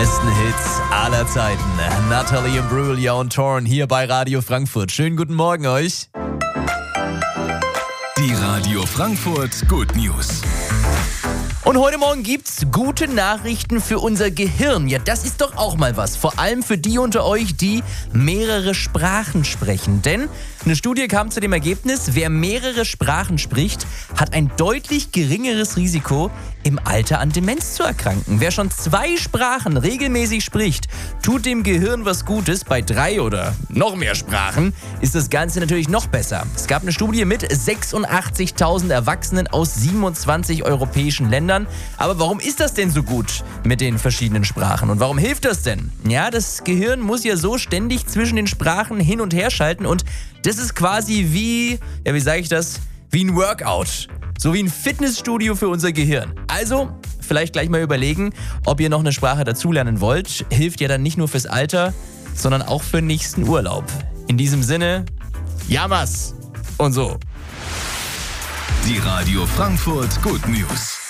besten Hits aller Zeiten. Natalie Imbruglia und Torn hier bei Radio Frankfurt. Schönen guten Morgen euch. Die Radio Frankfurt Good News. Und heute Morgen gibt's gute Nachrichten für unser Gehirn. Ja, das ist doch auch mal was. Vor allem für die unter euch, die mehrere Sprachen sprechen. Denn eine Studie kam zu dem Ergebnis, wer mehrere Sprachen spricht, hat ein deutlich geringeres Risiko, im Alter an Demenz zu erkranken. Wer schon 2 Sprachen regelmäßig spricht, tut dem Gehirn was Gutes. Bei 3 oder noch mehr Sprachen ist das Ganze natürlich noch besser. Es gab eine Studie mit 86.000 Erwachsenen aus 27 europäischen Ländern. Aber warum ist das denn so gut mit den verschiedenen Sprachen? Und warum hilft das denn? Ja, das Gehirn muss ja so ständig zwischen den Sprachen hin und her schalten und das ist quasi wie ein Workout. So wie ein Fitnessstudio für unser Gehirn. Also, vielleicht gleich mal überlegen, ob ihr noch eine Sprache dazulernen wollt. Hilft ja dann nicht nur fürs Alter, sondern auch für den nächsten Urlaub. In diesem Sinne, Jammers und so. Die Radio Frankfurt Good News.